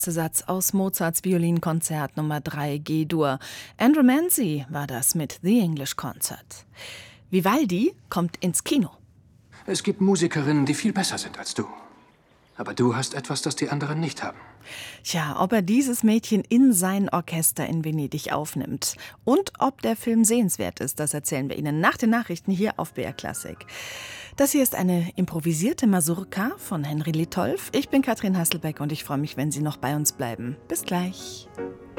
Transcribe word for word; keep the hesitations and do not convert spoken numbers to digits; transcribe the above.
Satz aus Mozarts Violinkonzert Nummer drei G-Dur. Andrew Manzi war das mit The English Concert. Vivaldi kommt ins Kino. Es gibt Musikerinnen, die viel besser sind als du. Aber du hast etwas, das die anderen nicht haben. Tja, ob er dieses Mädchen in sein Orchester in Venedig aufnimmt und ob der Film sehenswert ist, das erzählen wir Ihnen nach den Nachrichten hier auf B R Klassik. Das hier ist eine improvisierte Masurka von Henry Litolff. Ich bin Katrin Hasselbeck und ich freue mich, wenn Sie noch bei uns bleiben. Bis gleich.